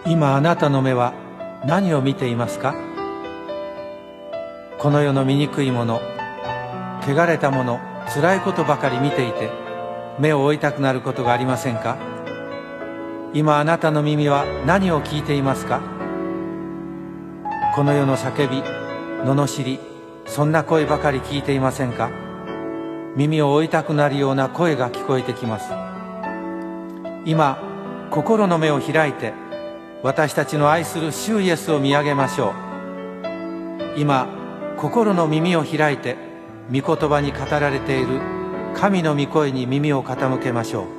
今あなたの目は何を見ていますか？この世の醜いもの、汚れたもの、辛いことばかり見ていて目を覆いたくなることがありませんか？今あなたの耳は何を聞いていますか？この世の叫び、罵り、そんな声ばかり聞いていませんか？耳を覆いたくなるような声が聞こえてきます。今心の目を開いて私たちの愛する主イエスを見上げましょう。今心の耳を開いて御言葉に語られている神の御声に耳を傾けましょう。